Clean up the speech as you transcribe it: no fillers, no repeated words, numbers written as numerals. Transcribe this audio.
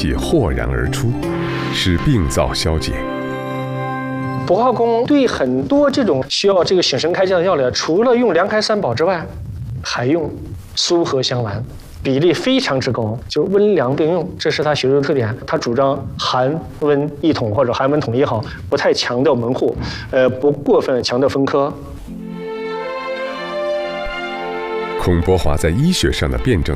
气豁然而出，使病灶消解。 博化宫对很多这种需要这个醒神开窍的药理，除了用凉开三宝之外，还用苏合香丸，比例非常之高，就是温凉并用，这是他学术的特点。他主张寒温一统或者寒温统一好，不太强调门户，不过分强调分科。 孔伯华在医学上的辩证